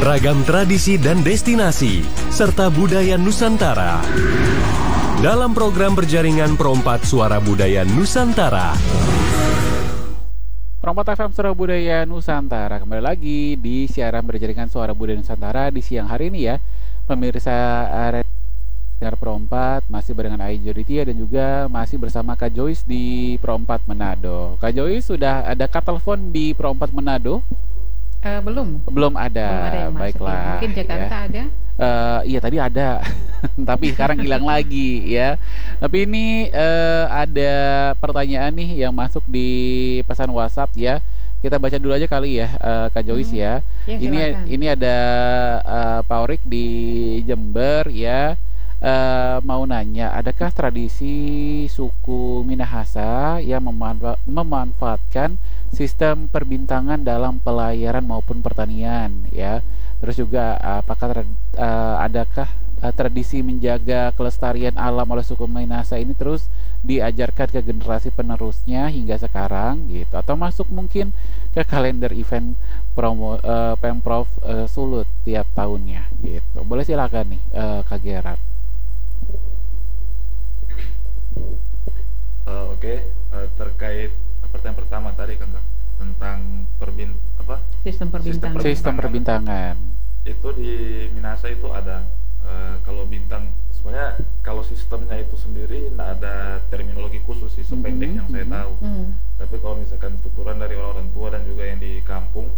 Ragam tradisi dan destinasi, serta budaya Nusantara. Dalam program berjaringan Perompat Suara Budaya Nusantara. Perompat FM Suara Budaya Nusantara kembali lagi di siaran berjaringan Suara Budaya Nusantara di siang hari ini ya. Pemirsa Perompat masih barengan Aijo Ditya dan juga masih bersama Kak Joyce di Perompat Manado. Kak Joyce, sudah ada kak telepon di Perompat Manado? Belum ada yang masuk. Baiklah. Mungkin Jakarta ya. Ada? Iya tadi ada, tapi sekarang hilang lagi ya. Tapi ini ada pertanyaan nih yang masuk di pesan WhatsApp ya. Kita baca dulu aja kali ya, Kak Joyce ya. Ya, ini ada Pak Orik di Jember ya. Mau nanya, adakah tradisi suku Minahasa yang memanfaatkan sistem perbintangan dalam pelayaran maupun pertanian ya? Terus juga apakah adakah tradisi menjaga kelestarian alam oleh suku Minahasa ini terus diajarkan ke generasi penerusnya hingga sekarang gitu, atau masuk mungkin ke kalender event Pemprov Sulut tiap tahunnya gitu? Boleh silakan nih Kak Gerard. Terkait pertanyaan pertama tadi kan Kak, tentang sistem perbintangan itu di Minahasa itu ada kalau bintang sebenarnya kalau sistemnya itu sendiri tidak ada terminologi khusus sih sependek yang saya tahu. Tapi kalau misalkan tuturan dari orang tua dan juga yang di kampung,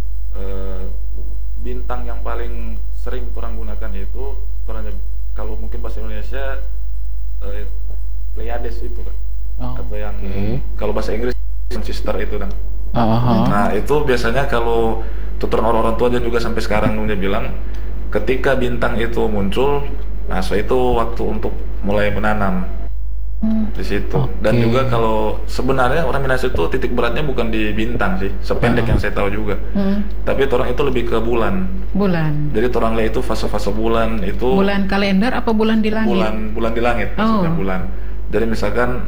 bintang yang paling sering orang gunakan itu kalau mungkin bahasa Indonesia Pleiades itu kan. Atau yang kalau bahasa Inggris sister itu kan. Nah itu biasanya kalau tuturan orang tua dan juga sampai sekarang dia bilang ketika bintang itu muncul, nah so itu waktu untuk mulai menanam di situ. Dan juga kalau sebenarnya orang Minahasa itu titik beratnya bukan di bintang sih, sependek yang saya tahu juga. Tapi orang itu lebih ke bulan. Jadi orang lihat itu fase-fase bulan itu. Bulan kalender apa bulan di langit? Bulan di langit maksudnya bulan. Jadi misalkan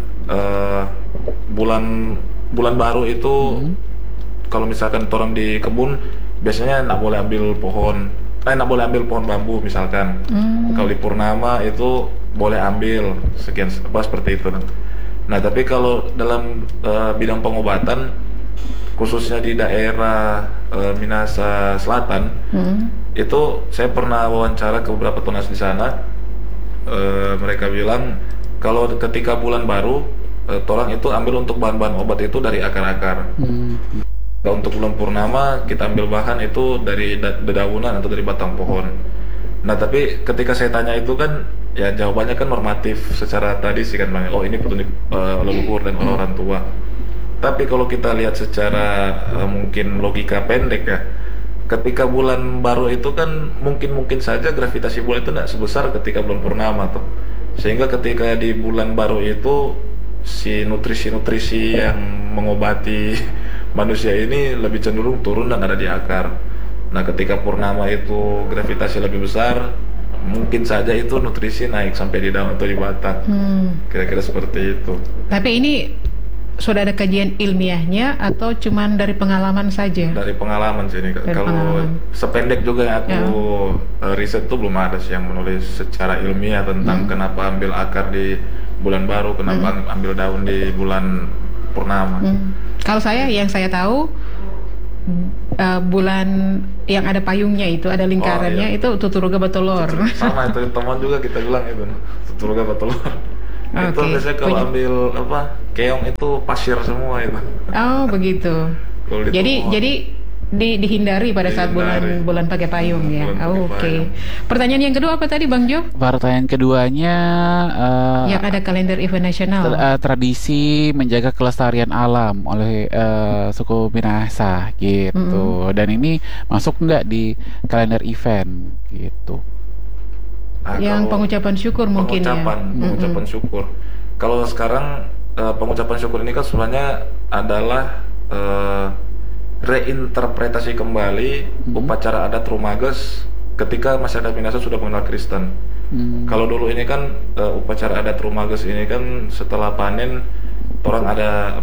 bulan baru itu kalau misalkan orang di kebun biasanya nggak boleh ambil pohon bambu misalkan. Kalau di purnama itu boleh ambil sekian seperti itu. Nah tapi kalau dalam bidang pengobatan khususnya di daerah Minahasa Selatan itu saya pernah wawancara ke beberapa tunas di sana. Mereka bilang kalau ketika bulan baru orang itu ambil untuk bahan-bahan obat itu dari akar-akar. Dan untuk bulan purnama kita ambil bahan itu dari dedaunan atau dari batang pohon. Nah tapi ketika saya tanya itu kan ya jawabannya kan normatif secara tradisi kan Bang. Oh ini petunjuk leluhur dan orang tua. Tapi kalau kita lihat secara mungkin logika pendek ya, ketika bulan baru itu kan mungkin saja gravitasi bulan itu tidak sebesar ketika bulan purnama tuh. Sehingga ketika di bulan baru itu si nutrisi-nutrisi yang mengobati manusia ini lebih cenderung turun dan ada di akar. Nah ketika purnama itu gravitasi lebih besar, mungkin saja itu nutrisi naik sampai di daun atau di batang. Kira-kira seperti itu. Tapi ini sudah ada kajian ilmiahnya atau cuman dari pengalaman saja? Dari pengalaman sih ini. Kalau sependek juga yang aku riset tuh belum ada sih yang menulis secara ilmiah tentang kenapa ambil akar di bulan baru, kenapa ambil daun di bulan purnama. Kalau yang saya tahu bulan yang ada payungnya itu, ada lingkarannya, itu Tuturuga Batolor. Sama itu teman juga kita bilang itu Tuturuga Batolor. Itu biasanya kalau ambil keong itu pasir semua itu. Oh begitu. Jadi dihindari pada saat bulan pakai payung ya. Oke. Pertanyaan yang kedua apa tadi Bang Jo? Pertanyaan keduanya yang ada kalender event nasional. Tradisi menjaga kelestarian alam oleh suku Minahasa gitu. Dan ini masuk nggak di kalender event gitu? Yang pengucapan syukur mungkin pengucapan syukur. Kalau sekarang pengucapan syukur ini kan sebenarnya adalah reinterpretasi kembali upacara adat Rumages ketika masyarakat Minahasa sudah mengenal Kristen. Kalau dulu ini kan upacara adat Rumages ini kan setelah panen orang ada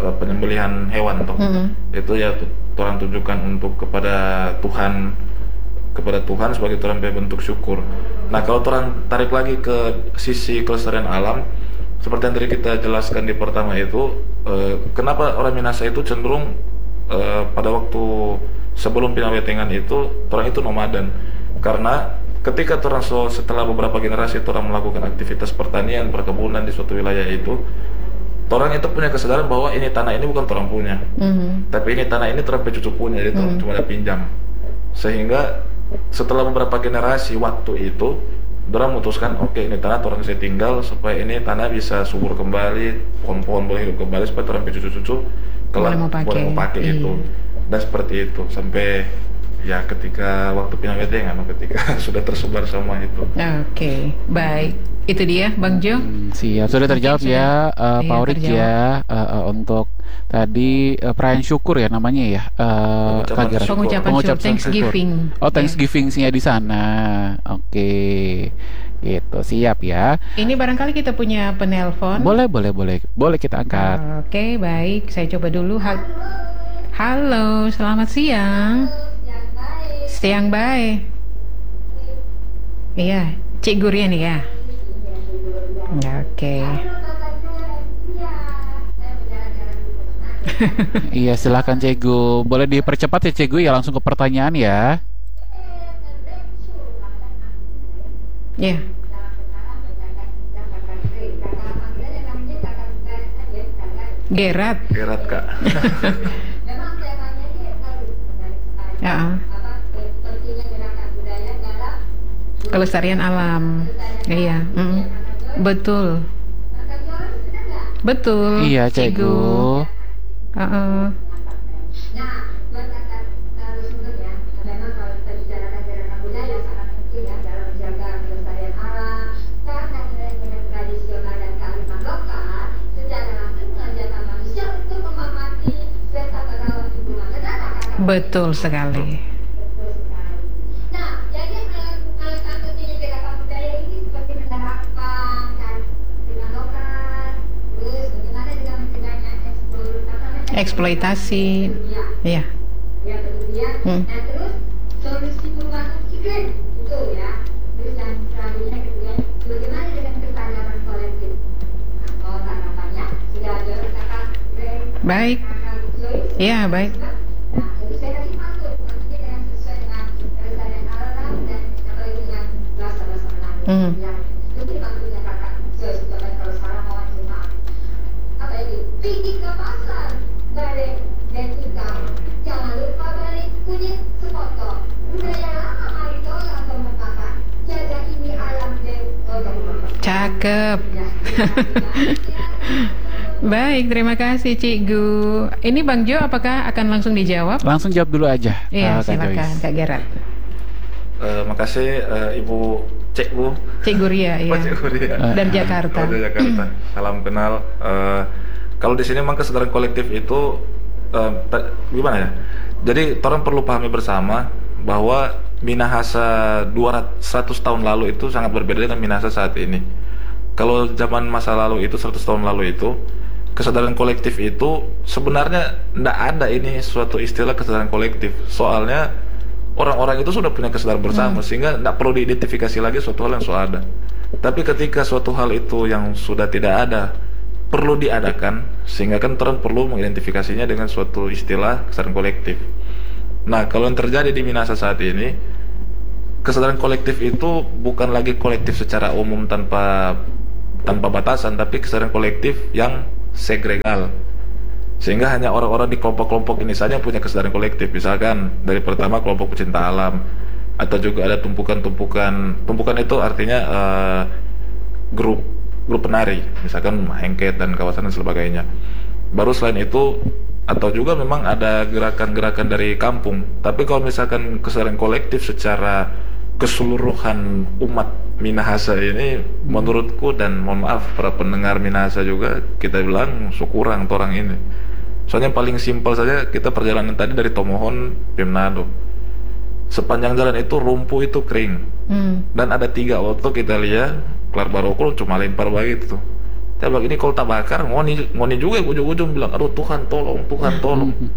penyembelihan hewan toh. Itu ya orang tujukan untuk kepada Tuhan kepada Tuhan sebagai orang bentuk syukur. Nah kalau orang tarik lagi ke sisi kelestarian alam, seperti yang tadi kita jelaskan di pertama itu, kenapa orang Minahasa itu cenderung pada waktu sebelum pinawetengan itu orang itu nomaden, karena ketika orang setelah beberapa generasi orang melakukan aktivitas pertanian, perkebunan di suatu wilayah itu, orang itu punya kesadaran bahwa ini tanah ini bukan orang punya, tapi ini tanah ini orang cucu punya, jadi orang cuma ada pinjam. Sehingga setelah beberapa generasi waktu itu, orang memutuskan oke, ini tanah orang bisa tinggal supaya ini tanah bisa subur kembali, pohon-pohon boleh hidup kembali supaya orang cucu-cucu kelak boleh mau pakai itu. Dan seperti itu sampai ya ketika waktu pinawetengan, ketika sudah tersebar semua itu. Oke, baik. Itu dia Bang Jo. Siap, sudah terjawab ya Pak Aurik ya, untuk tadi perayaan syukur ya namanya ya, pengucapan syukur, Thanksgiving. Oh, Thanksgiving-nya di sana. Oke. Gitu, siap ya. Ini barangkali kita punya penelpon. Boleh kita angkat. Oke, baik. Saya coba dulu. Halo, selamat siang. Siang baik. Iya, Cik Gurian ya. Oke. Iya, silakan Cegu. Boleh dipercepat ya Cegu ya, langsung ke pertanyaan ya. Ya. Gerat Kak. Ya. Kelestarian alam. Iya. Betul. Iya Cegu. Betul sekali. Nah, jadi alasan pentingnya gerakan budaya ini seperti menerapkan dengan lokal, terus bagaimana juga mencegahnya eksploitasi. Iya. Ya, kemudian, nah terus solusi perubahan iklim itu ya. Terus yang selanjutnya kemudian bagaimana dengan kesadaran kolektif. Nah, tanggapannya sudah ada kata Baik. Ya, baik. Pergi ke pasar, balik dan tukang. Jangan lupa balik kunyit sepotong. Budaya lama mari tolong kemukakan. Jaga ini alam dan Cakep. Baik, terima kasih Cikgu. Ini Bang Jo, apakah akan langsung dijawab? Langsung jawab dulu aja. Iya, silakan Kak Gerat. Makasih Ibu Cikgu. Cikgu Ria, iya. Cikgu Ria. Dari Jakarta. Dari Jakarta. Salam kenal. Kalau di sini memang kesadaran kolektif itu gimana ya? Jadi orang perlu pahami bersama bahwa Minahasa 100 tahun lalu itu sangat berbeda dengan Minahasa saat ini. Kalau zaman masa lalu itu 100 tahun lalu itu kesadaran kolektif itu sebenarnya tidak ada ini suatu istilah kesadaran kolektif. Soalnya orang-orang itu sudah punya kesadaran bersama sehingga tidak perlu diidentifikasi lagi suatu hal yang sudah ada. Tapi ketika suatu hal itu yang sudah tidak ada perlu diadakan, sehingga kan orang perlu mengidentifikasinya dengan suatu istilah kesadaran kolektif. Nah, kalau yang terjadi di Minahasa saat ini, kesadaran kolektif itu bukan lagi kolektif secara umum tanpa batasan, tapi kesadaran kolektif yang segregal. Sehingga hanya orang-orang di kelompok-kelompok ini saja yang punya kesadaran kolektif. Misalkan dari pertama kelompok pecinta alam, atau juga ada tumpukan itu artinya grup penari, misalkan Hengket dan kawasan dan sebagainya. Baru selain itu, atau juga memang ada gerakan-gerakan dari kampung. Tapi kalau misalkan kesadaran kolektif secara keseluruhan umat Minahasa ini, menurutku dan mohon maaf para pendengar Minahasa juga, kita bilang kurang orang ini. Soalnya paling simpel saja, kita perjalanan tadi dari Tomohon, Pimnado, sepanjang jalan itu rumpuh itu kering, dan ada 3 auto kita lihat kelar barokul cuma lempar begitu. Tapi ini kalau tak bakar ngoni juga ujung-ujung bilang aduh Tuhan tolong.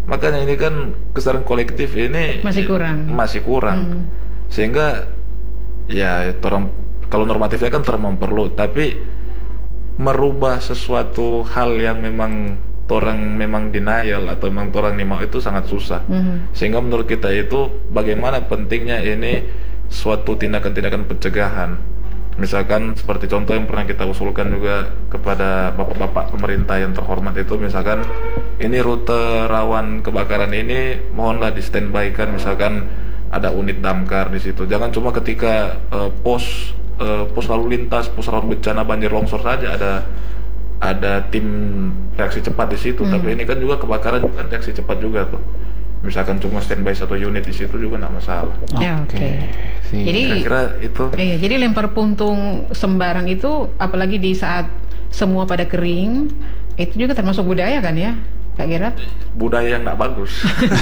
Makanya ini kan kesadaran kolektif ini masih kurang. Sehingga ya kalau normatifnya kan perlu, tapi merubah sesuatu hal yang memang orang memang denial atau memang orang nih mau itu sangat susah. Sehingga menurut kita itu bagaimana pentingnya ini suatu tindakan-tindakan pencegahan. Misalkan seperti contoh yang pernah kita usulkan juga kepada bapak-bapak pemerintah yang terhormat itu, misalkan ini rute rawan kebakaran ini mohonlah di standby kan, misalkan ada unit damkar di situ. Jangan cuma ketika pos lalu lintas, pos rawan bencana banjir longsor saja ada tim reaksi cepat di situ. Tapi ini kan juga kebakaran juga kan reaksi cepat juga tuh. Misalkan cuma standby satu unit di situ juga nggak masalah. Oke. Jadi kira-kira itu. Iya, jadi lempar puntung sembarang itu, apalagi di saat semua pada kering, itu juga termasuk budaya kan ya, Kak Gerard? Budaya yang nggak bagus.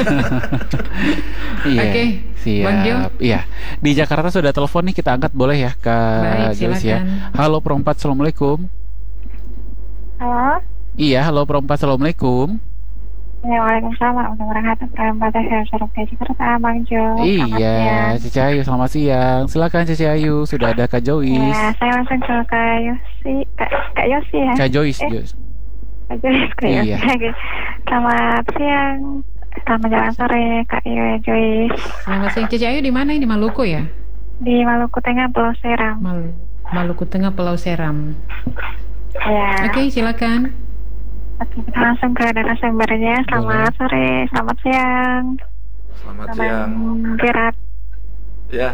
Iya. Oke, Siap. Bang Jo. Iya. Di Jakarta sudah telepon nih, kita angkat boleh ya, Kak Joyce ya. Halo Perempat, Assalamualaikum. Halo. Iya, halo Perempat, Assalamualaikum. Ya, waalaikumsalam warahmatullahi wabarakatuh. Saya Sarupka Jakarta, Bang Jo. Iya, Cici Ayu, selamat siang. Silakan Cici Ayu, sudah ada Kak Joyce. Ya, saya langsung ke Kak Yosi. Kak Yosi ya? Kak Joyce. Kak Joyce, Kak Yosi. Iya. Selamat siang. Selamat jalan sore, Kak Joyce. Selamat siang. Cici Ayu di mana ini? Maluku ya? Di Maluku Tengah, Pulau Seram. Maluku Tengah, Pulau Seram. Ya. Oke, silakan. Oke, kita langsung ke narasumbernya. Selamat sore, selamat siang. Selamat siang. Gerard. Ya.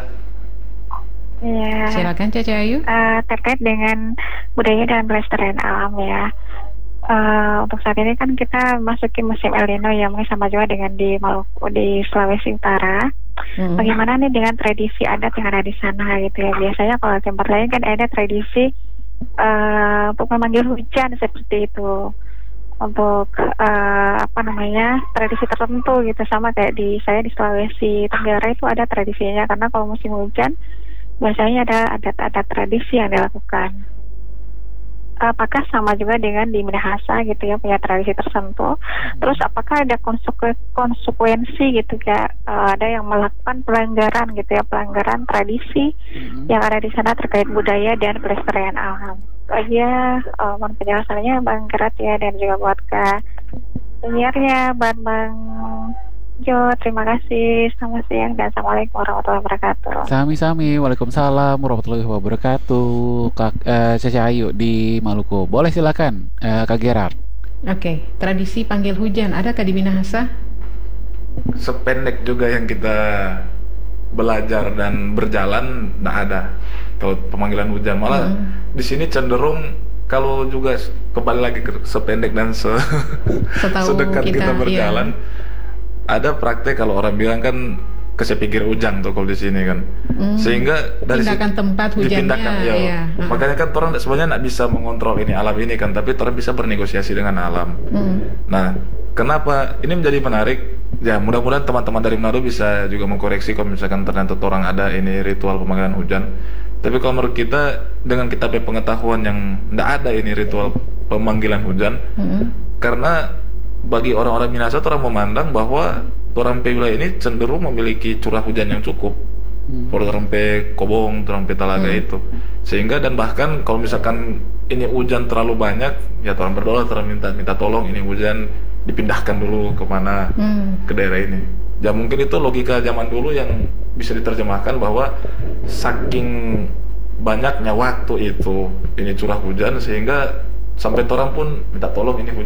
Iya. Silakan Cici Ayu. Terkait dengan budaya dan pelestarian alam ya. Untuk saat ini kan kita masuki musim El Nino ya, mungkin sama juga dengan di Maluku, di Sulawesi Utara. Bagaimana nih dengan tradisi adat yang ada di sana gitu ya? Biasanya kalau tempat lain kan ada tradisi untuk memanggil hujan seperti itu, untuk tradisi tertentu gitu, sama kayak saya di Sulawesi Tenggara itu ada tradisinya, karena kalau musim hujan biasanya ada adat-adat tradisi yang dilakukan. Apakah sama juga dengan di Minahasa gitu ya, punya tradisi tertentu? Terus apakah ada konsekuensi gitu ya, ada yang melakukan pelanggaran gitu ya, pelanggaran tradisi yang ada di sana terkait budaya dan pelestarian alam? Aja mohon penjelasannya Bang Gerard ya, dan juga buat Kak penyiarnya Bang Jo, terima kasih. Selamat siang dan assalamualaikum warahmatullahi wabarakatuh. Sami-sami, waalaikumsalam warahmatullahi wabarakatuh. Kak Cici Ayu di Maluku, boleh silakan Kak Gerard. Oke, tradisi panggil hujan adakah di Minahasa? Sependek juga yang kita belajar dan berjalan, nggak ada. Kalau pemanggilan hujan malah di sini cenderung, kalau juga kembali lagi ke sependek dan sedekat kita berjalan. Iya. Ada praktek kalau orang bilang kan kesepikir ujang tuh kalau di sini kan, sehingga dari pindahkan tempat hujannya. Ya. Makanya kan orang sebenarnya nggak bisa mengontrol ini alam ini kan, tapi orang bisa bernegosiasi dengan alam. Nah, kenapa ini menjadi menarik? Ya, mudah-mudahan teman-teman dari Manado bisa juga mengkoreksi kalau misalkan ternyata orang ada ini ritual pemanggilan hujan. Tapi kalau menurut kita, dengan kita punya pengetahuan yang nggak ada ini ritual pemanggilan hujan, karena bagi orang-orang Minahasa, orang memandang bahwa orang wilayah ini cenderung memiliki curah hujan yang cukup. Orang Kobong, orang Talaga itu. Sehingga dan bahkan kalau misalkan ini hujan terlalu banyak, ya orang berdoa, orang minta tolong ini hujan dipindahkan dulu kemana ke daerah ini. Ya mungkin itu logika zaman dulu yang bisa diterjemahkan bahwa saking banyaknya waktu itu ini curah hujan, sehingga sampai orang pun minta tolong ini hujan